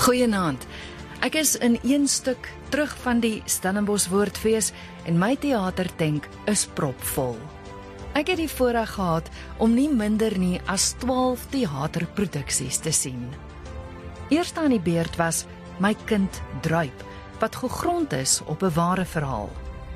Goeienaand. Ek is in een stuk terug van die Stellenbosch Woordfees en my theatertank is propvol. Ek het die voorreg gehad om nie minder nie as 12 theaterproduksies te sien. Eerste aan die beurt was My Kind Druip, wat gegrond is op 'n ware verhaal.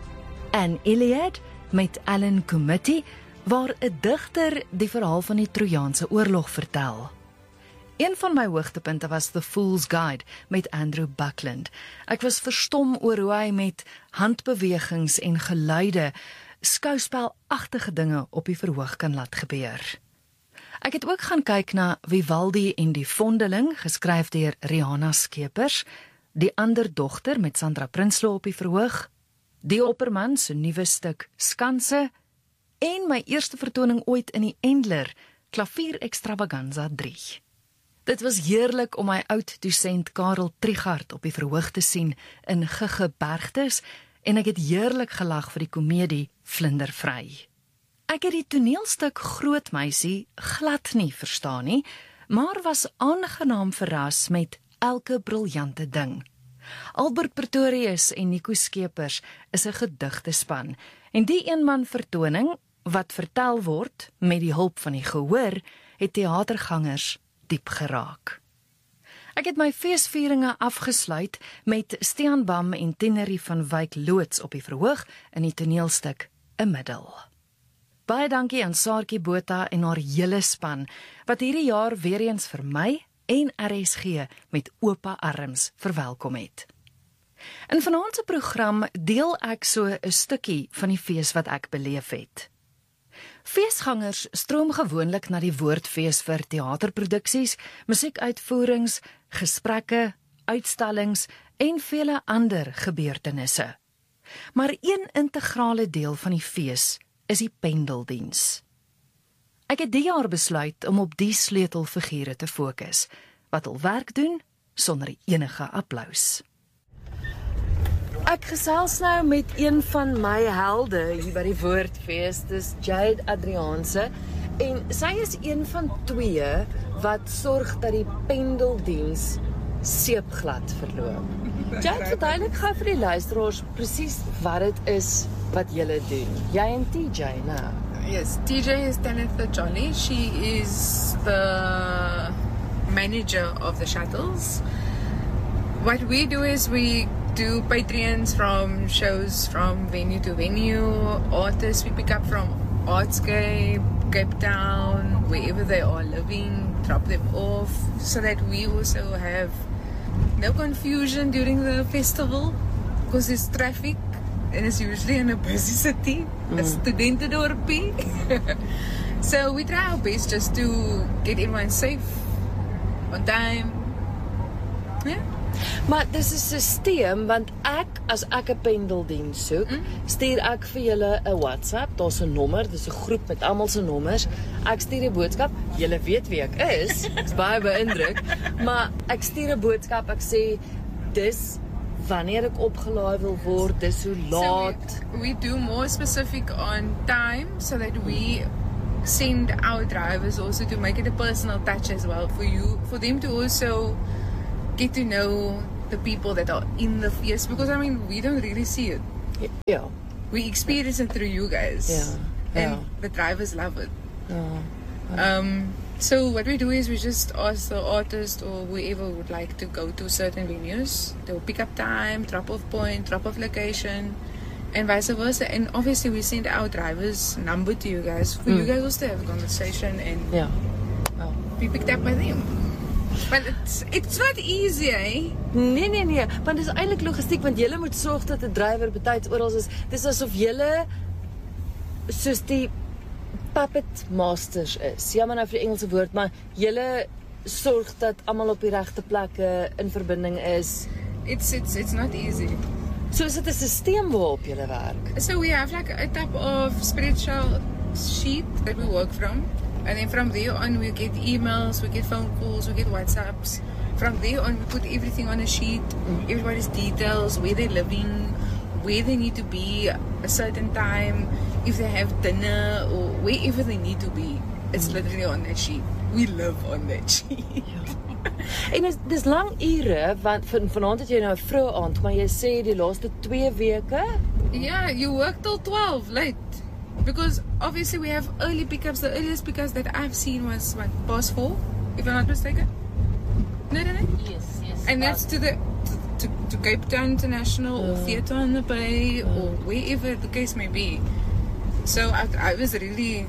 En Iliad met Alan Committee, waar 'n digter die verhaal van die Trojaanse oorlog vertel. Een van my hoogtepunte was The Fool's Guide met Andrew Buckland. Ek was verstom oor hoe hy met handbewegings en geluide skouspelagtige dinge op die verhoog kan laat gebeur. Ek het ook gaan kyk na Vivaldi en die Vondeling, geskryf deur Rihanna Skeepers, Die Ander Dogter met Sandra Prinsloo op die verhoog, Die Opperman se nuwe stuk Skanse en my eerste vertoning ooit in die Endler, Klavier Extravaganza 3. Dit was heerlik om my oud-dosent Karel Trigard op die verhoog te sien in Gegebergtes en ek het heerlik gelag vir die komedie Vlindervry. Ek het die toneelstuk Grootmeisie glad nie verstaan nie, maar was aangenaam verras met Elke Briljante Ding. Albert Pretorius en Nico Skeepers is 'n gedigtespan en die eenman vertoning wat vertel word met die hulp van die gehoor het theatergangers diep geraak. Ek het my feesvieringe afgesluit met Stean Bam en Tenerie van Wyk Loods op die verhoog in die toneelstuk 'n Middel. Baie dankie aan Saartjie Botha en haar hele span wat hierdie jaar weer eens vir my en RSG met oop arms verwelkom het. In vanaand se program deel ek so 'n stukkie van die fees wat ek beleef het. Feesgangers stroom gewoonlik na die Woordfees vir theaterproduksies, musiekuitvoerings, gesprekke, uitstallings en vele ander gebeurtenisse. Maar een integrale deel van die fees is die pendeldiens. Ek het die jaar besluit om op die sleutelfigure te fokus, wat hul werk doen sonder enige applous. Ek gesels nou met een van my helde hier by die Woordfees, dis Jade Adriaanse, en sy is een van twee wat sorg dat die pendeldiens seepglad verloop. Jade, verduidelik gou vir die luisteraars presies wat dit is wat julle doen. Jy en TJ, nou. Yes, TJ is Tanitha Jolly. She is the manager of the shuttles. What we do is we do Patreons from shows from venue to venue, artists we pick up from Artscape, Cape Town, wherever they are living, drop them off, so that we also have no confusion during the festival, because there's traffic, and it's usually in a busy city, a studentendorpie. So we try our best just to get everyone safe, on time, yeah. Maar dis 'n sisteem, want as ek 'n pendeldiens soek, stuur ek vir julle 'n WhatsApp, daar's 'n nommer, dis 'n groep met almal se nommers. Ek stuur 'n boodskap, julle weet wie ek is, ek's baie beïndruk, maar ek stuur 'n boodskap, ek sê, dis wanneer ek opgelaai wil word, dis hoe laat. So we do more specific on time, so that we send our drivers also to make it a personal touch as well for them to also get to know the people that are in the feast, because I mean we don't really see it. Yeah. We experience it through you guys. Yeah. And the drivers love it. Ja. So what we do is we just ask the artist or whoever would like to go to certain venues. They'll pick up time, drop off point, drop off location, and vice versa. And obviously we send our drivers' number to you guys for you guys also to have a conversation and be picked up by them. But it's not easy, eh? Nee, want dis eintlik logistiek, want julle moet sorg dat 'n drywer betyds oral is. Dis asof julle soos die puppet masters is. Jammer nou vir die Engelse woord, maar julle sorg dat almal op die regte plekke in verbinding is. It's not easy. So is dit 'n sisteem waarop julle werk? So we have like a type of spiritual sheet that we work from. And then from there on, we get emails, we get phone calls, we get WhatsApps. From there on, we put everything on a sheet, everybody's details, where they're living, where they need to be a certain time, if they have dinner, or wherever they need to be. It's literally on that sheet. We live on that sheet. En dis lang ure, want vanaand het jy nou 'n vroeë aand, maar jy sê die laaste 2 weke? Yeah, you work till 12 late. Because obviously we have early pickups. The earliest pickups that I've seen was what, past 4, if I'm not mistaken. No. Yes. And that's to the to Cape Town International or Theatre on the Bay or wherever the case may be. So I was really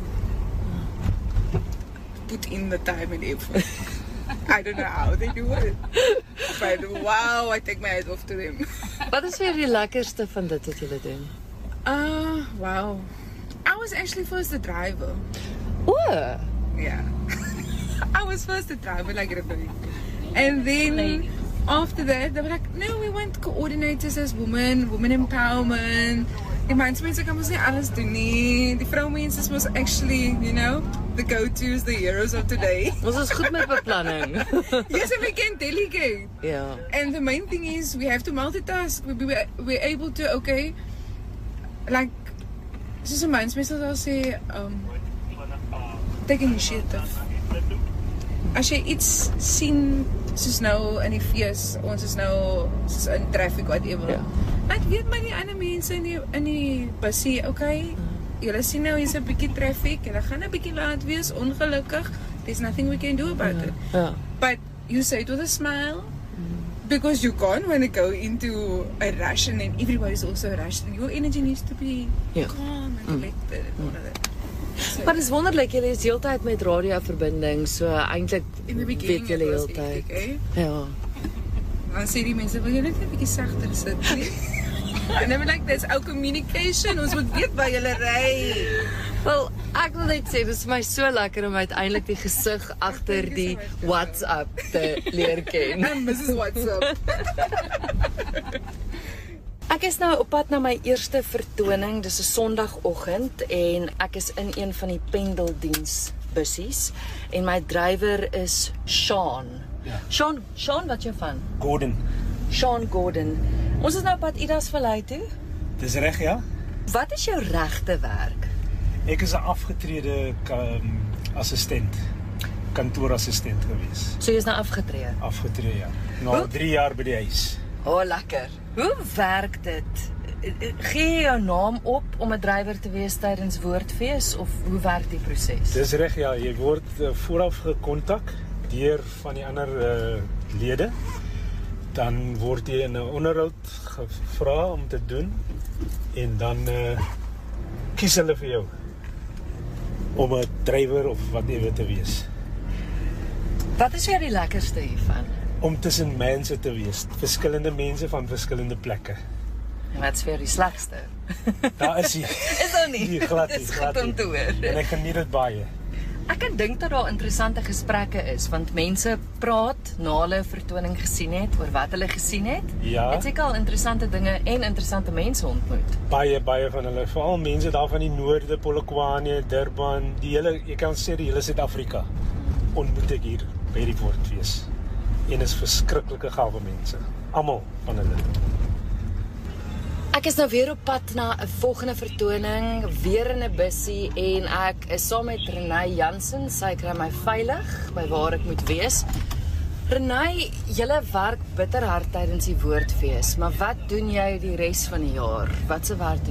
put in the time and effort. I don't know how they do it, but wow, I take my hat off to them. Wat is vir die lekkerste van dit wat julle doen? Wow. I was actually first the driver. O, Yeah. I was first the driver, like everybody. And then after that, they were like, no, we want coordinators as women empowerment. Die mansmense kan mos nie alles doen nie. Die vroumense mos actually, you know, the go-tos, the heroes of today. ons is goed met beplanning. Yes, and we can delegate. Ja. And the main thing is we have to multitask. We're able to, okay, like, soos 'n mens sal sê, take initiative. As jy iets sien, soos nou in die fees, ons is nou soos in traffic whatever. Ja. Ek weet maar die ander mense in die busie, okay, julle sien nou hier's 'n bietjie traffic, julle gaan 'n bietjie laat wees, ongelukkig. There's nothing we can do about it. Ja. But you say it with a smile, because you can't want to go into a rush and then everybody's also rushed. Your energy needs to be Ja. calm and collected and all of that. So, Maar dis wonderlik, julle is heeltyd met radioverbinding, so eintlik in the beginning weet julle it was heeltyd. epic, eh? Ja. Dan sê die mense, wil jy net 'n bietjie sagter sit, nie? And I'm like, that's our communication. Ons moet weet waar julle ry. Wel, ek wil net sê dis vir my so lekker om uiteindelik die gesig agter Thank you die so much. WhatsApp te leer ken. Mrs. WhatsApp. Ek is nou op pad na my eerste vertoning. Dis 'n Sondagoggend en ek is in een van die pendeldiens bussies en my drywer is Sean. Ja. Sean, wat jy van? Gordon. Sean Gordon. Ons is nou op pad Idas Vallei toe. Dis reg, ja? Wat is jou regte werk? Ek is 'n afgetrede assistent, kantoorassistent gewees. So jy is nou afgetree. Afgetree, ja. Na Hoe? 3 jaar by die huis. Lekker. Hoe werk dit? Gee jy jou naam op om 'n drywer te wees tydens Woordfees of hoe werk die proses? Dis reg, ja. Jy word vooraf gekontak deur van die ander lede. Dan word jy in 'n onderhoud gevra om te doen en dan kies hulle vir jou om 'n drywer of whatever te wees. Wat is vir jou die lekkerste hiervan? Om tussen mense te wees, verskillende mense van verskillende plekke. En wat is vir jou die slegste? Daar is hy. Is daar nie? Nee, glad nie, Dis glad goed om nie. te hoor. En ek geniet dit baie. Ek kan dink dat daar interessante gesprekke is want mense praat na hulle 'n vertoning gesien het oor wat hulle gesien het. Ja. Het seker al interessante dinge en interessante mense ontmoet. Baie van hulle, veral mense daar van die noorde, Polokwane, Durban, die hele, ek kan sê die hele Suid-Afrika ontmoet ek hier by die Woordfees. En is verskriklike gawe mense, almal van hulle. Ek is nou weer op pad na 'n volgende vertoning, weer in 'n bussie en ek is saam met Renay Jansen. Sy kry my veilig by waar ek moet wees. Renay, julle werk bitterhard tydens die Woordfees, maar wat doen jy die res van die jaar? Watse werk doen